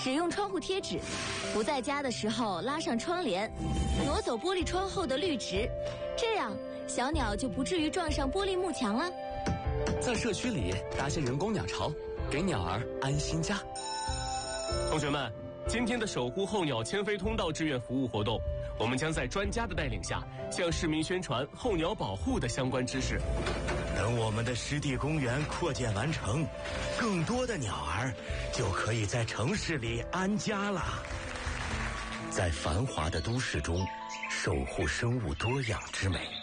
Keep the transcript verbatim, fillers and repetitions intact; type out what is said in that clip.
使用窗户贴纸，不在家的时候拉上窗帘，挪走玻璃窗后的绿植，这样小鸟就不至于撞上玻璃幕墙了。 在社区里搭建人工鸟巢，给鸟儿安心家。 同学们，今天的守护候鸟迁飞通道志愿服务活动，我们将在专家的带领下，向市民宣传候鸟保护的相关知识。 等我们的湿地公园扩建完成，更多的鸟儿就可以在城市里安家了。在繁华的都市中，守护生物多样之美。